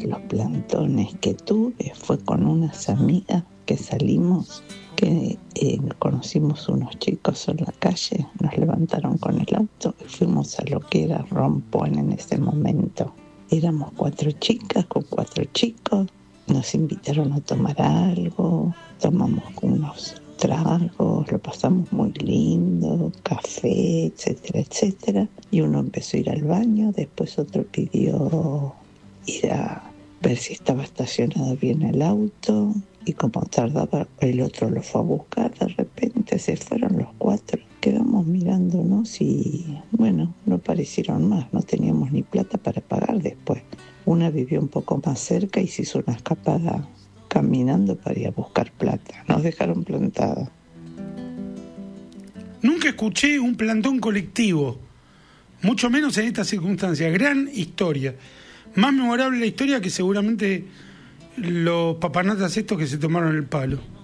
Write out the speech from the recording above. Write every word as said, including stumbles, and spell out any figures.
los plantones que tuve fue con unas amigas que salimos, que eh, conocimos unos chicos en la calle, nos levantaron con el auto y fuimos a lo que era Rompón en ese momento. Éramos cuatro chicas con cuatro chicos, nos invitaron a tomar algo, tomamos unos tragos, lo pasamos muy lindo, café, etcétera, etcétera. Y uno empezó a ir al baño, después otro pidió ir a ver si estaba estacionado bien el auto, y como tardaba, el otro lo fue a buscar. De repente se fueron los cuatro, quedamos mirándonos y bueno, no aparecieron más, no teníamos ni plata para pagar después. Una vivió un poco más cerca y se hizo una escapada caminando para ir a buscar plata. Nos dejaron plantados. Nunca escuché un plantón colectivo, mucho menos en estas circunstancias. Gran historia. Más memorable la historia que seguramente los papanatas estos que se tomaron el palo.